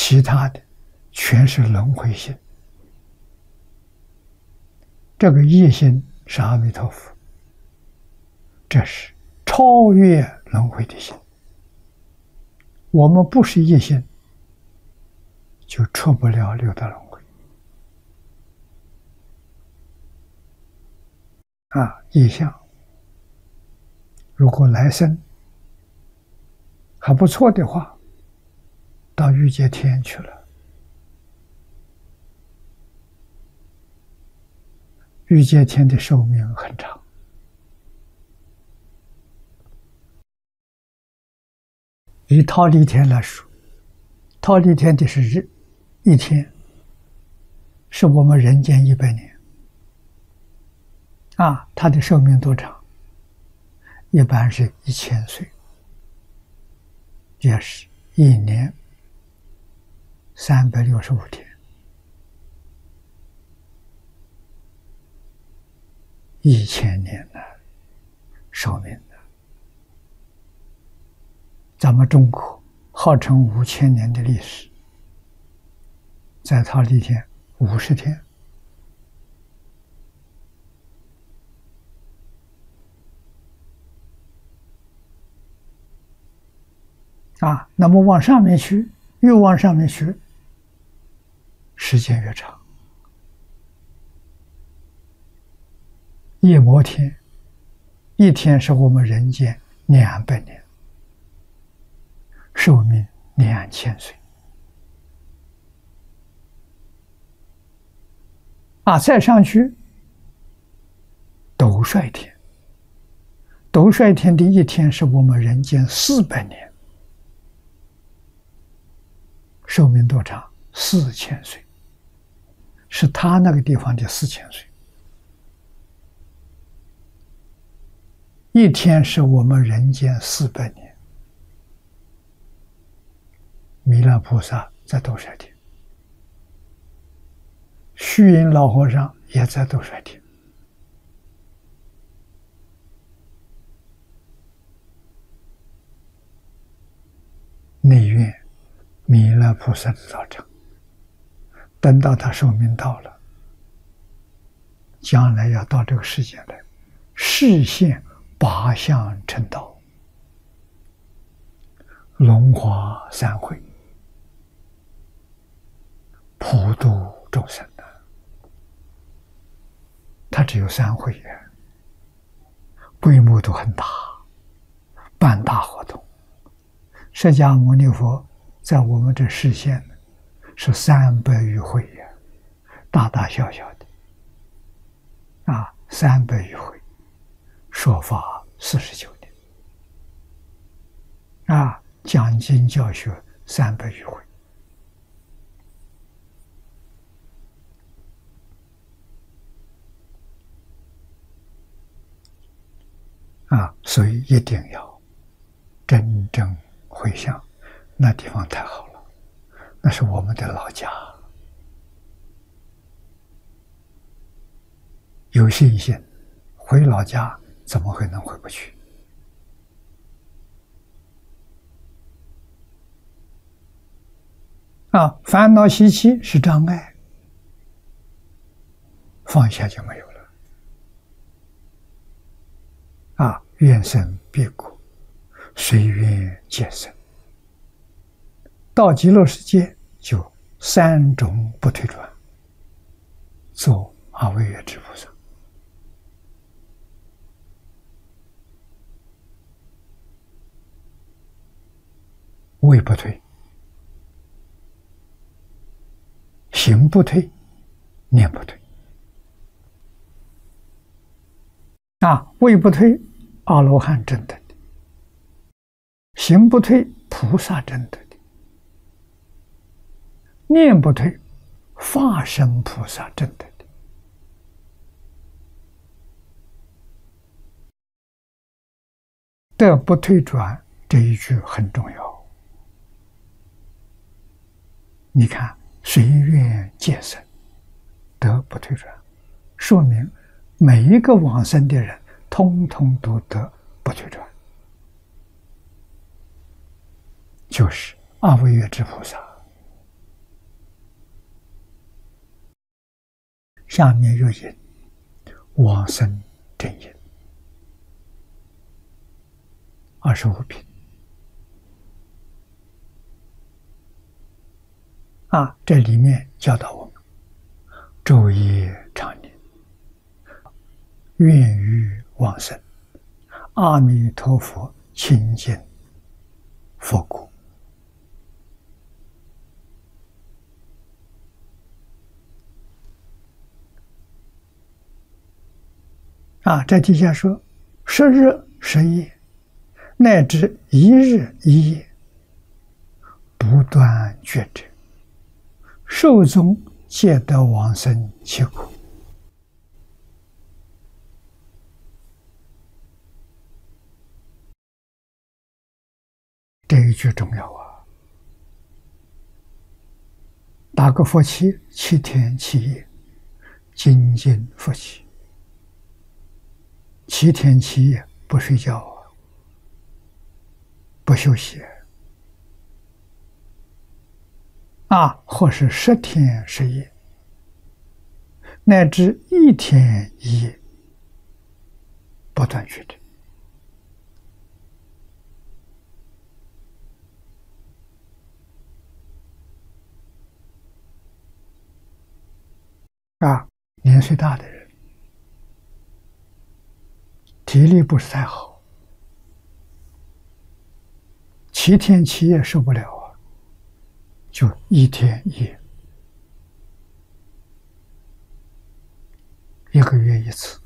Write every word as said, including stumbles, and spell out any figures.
其他的全是轮回心。这个一心是阿弥陀佛，这是超越轮回的心。我们不是一心，就出不了六道轮回。啊，意象，如果来生还不错的话，到欲界天去了。欲界天的寿命很长，以忉利天来说，忉利天的是日一天，是我们人间一百年。啊，它的寿命多长？一般是一千岁，也是一年三百六十五天，一千年的寿命的。咱们中国号称五千年的历史，在忉利天五十天。啊，那么往上面去，越往上面去，时间越长。夜摩天，一天是我们人间两百年，寿命两千岁。啊，再上去，斗率天，斗率天的一天是我们人间四百年。寿命多长？四千岁，是他那个地方的四千岁。一天是我们人间四百年。弥勒菩萨在斗率天，虚云老和尚也在斗率天。内院弥勒菩萨的道场，等到他寿命到了，将来要到这个世界来，示现八相成道，龙华三会，普度众生的。他只有三会员，规模都很大，办大活动。释迦牟尼佛在我们这示现的是三百余会呀，大大小小的啊，三百余会，说法四十九年啊，讲经教学三百余会啊，所以一定要真正回向。那地方太好了，那是我们的老家。有信心回老家，怎么会能回不去？啊，烦恼习气是障碍，放下就没有了。啊，愿生必果，随愿皆生。到极乐世界就三种不退转，做阿惟越致菩萨。位不退，行不退，念不退。啊，位不退，阿罗汉证得的；行不退，菩萨证得的；念不退，法身菩萨证得的。得不退转这一句很重要。你看，随愿皆生，得不退转，说明每一个往生的人，通通都得不退转，就是阿惟越致菩萨。 下面有引往生正因二十五品啊，这里面教导我们昼夜常念，愿欲往生，阿弥陀佛亲近佛国。啊，在底下说，十日十夜，乃至一日一夜，不断觉者，寿终皆得往生其国。这一句重要啊！打个佛七，七天七夜，精进佛七。七天七夜不睡觉啊，不休息啊，或是十天十夜，乃至一天一夜，不断觉知啊。年岁大的人，体力不是太好，七天七夜受不了啊，就一天一夜，一个月一次。